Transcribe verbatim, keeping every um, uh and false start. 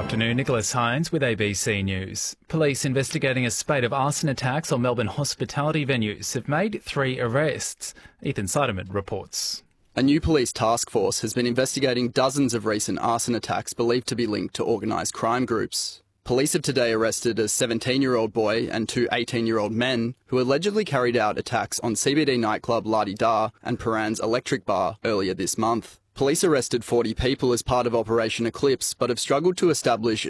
Afternoon, Nicholas Hines with A B C News. Police investigating a spate of arson attacks on Melbourne hospitality venues have made three arrests. Ethan Seidemann reports. A new police task force has been investigating dozens of recent arson attacks believed to be linked to organised crime groups. Police have today arrested a seventeen-year-old boy and two eighteen-year-old men who allegedly carried out attacks on C B D nightclub La Di Da and Paran's Electric Bar earlier this month. Police arrested forty people as part of Operation Eclipse, but have struggled to establish